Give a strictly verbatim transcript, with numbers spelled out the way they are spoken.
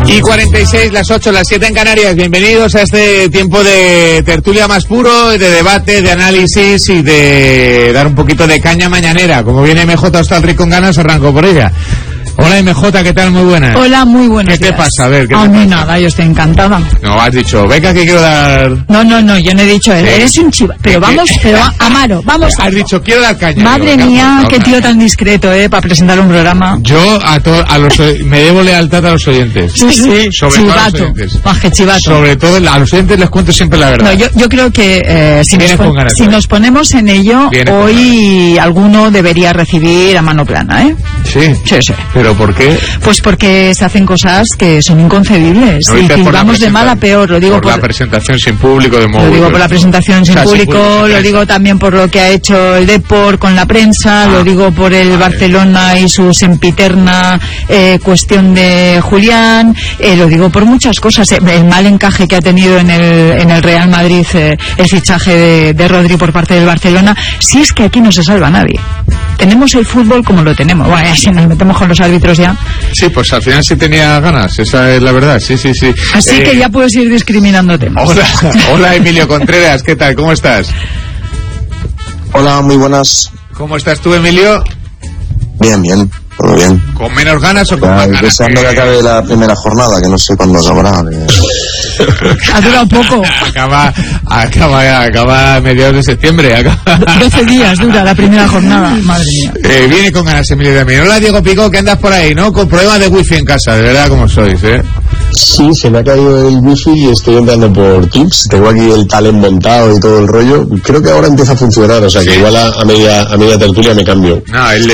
Y cuarenta y seis, las ocho, las siete en Canarias. Bienvenidos a este tiempo de tertulia más puro, de debate, de análisis y de dar un poquito de caña mañanera. Como viene M J hasta el Rico con ganas, arranco por ella. Hola M J, ¿qué tal? Muy buenas. Hola, muy buenas. ¿Qué te pasa? A ver, ¿qué A te mí pasa? nada, yo estoy encantada. No, has dicho, venga que quiero dar... No, no, no, yo no he dicho, Sí. eres un chiva. Pero vamos, pero Amaro, vamos a... Has dicho, quiero dar caña. Madre Digo, mía, venga, qué pues, tío venga. tan discreto, ¿eh? Para presentar un programa. Yo a, to a los me debo lealtad a los oyentes. Sí, sí, Sobre todo a los chivato. oyentes. Baje chivato. Sobre todo a los oyentes les cuento siempre la verdad. No, yo, yo creo que eh, si, nos, Vienes pon con ganas, si ¿eh? nos ponemos en ello, Vienes con hoy alguno debería recibir a mano plana, ¿eh? Sí. Sí, sí. ¿Pero por qué? Pues porque se hacen cosas que son inconcebibles. No Y dices que por la vamos de mal a presenta- peor, lo digo por, por... la presentación sin público de modo. Lo digo por la presentación sin O sea, sin público, público, sin lo prensa. digo también por lo que ha hecho el Depor con la prensa, Ah, lo digo por el vale. Barcelona y su sempiterna eh, cuestión de Julián, eh, lo digo por muchas cosas, eh, el mal encaje que ha tenido en el, en el Real Madrid eh, el fichaje de, de Rodri por parte del Barcelona. Si es que aquí no se salva nadie. Tenemos el fútbol como lo tenemos. Bueno, ya si nos metemos con los árbitros ya. Sí, pues al final sí tenía ganas, esa es la verdad, sí, sí, sí. Así Eh, que ya puedes ir discriminando temas. Hola, hola Emilio Contreras, ¿qué tal? ¿Cómo estás? Hola, muy buenas. ¿Cómo estás tú, Emilio? Bien, bien, todo bien. ¿Con menos ganas o con Ya, más ganas? deseando que acabe la primera jornada, que no sé cuándo acabará. eh. Ha durado poco. Acaba, acaba, acaba a mediados de septiembre. Acaba. doce días dura la primera jornada. Madre mía. Eh, viene con ganas Emilio también. Hola Diego Picó, que andas por ahí, ¿no? Con problemas de wifi en casa, de verdad como sois, ¿eh? Sí, se me ha caído el wifi y estoy entrando por Teams. Tengo aquí el talent montado y todo el rollo. Creo que ahora empieza a funcionar, o sea que Sí. igual a, a media a media tertulia me cambio. No, el